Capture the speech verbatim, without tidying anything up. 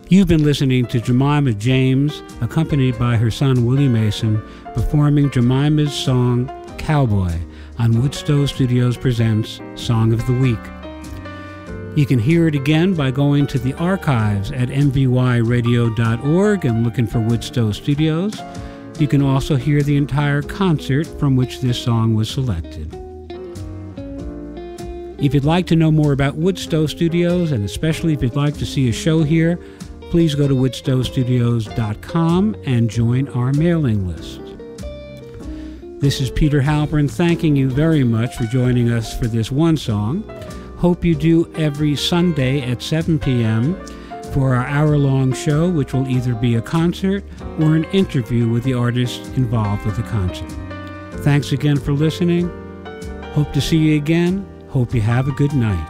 You've been listening to Jemima James, accompanied by her son Willie Mason, performing Jemima's song Cowboy on Woodstow Studios Presents Song of the Week. You can hear it again by going to the archives at m v y radio dot org and looking for Woodstow Studios. You can also hear the entire concert from which this song was selected. If you'd like to know more about Woodstow Studios, and especially if you'd like to see a show here, please go to woodstow studios dot com and join our mailing list. This is Peter Halpern thanking you very much for joining us for this one song. Hope you do every Sunday at seven p.m. for our hour-long show, which will either be a concert or an interview with the artists involved with the concert. Thanks again for listening. Hope to see you again. Hope you have a good night.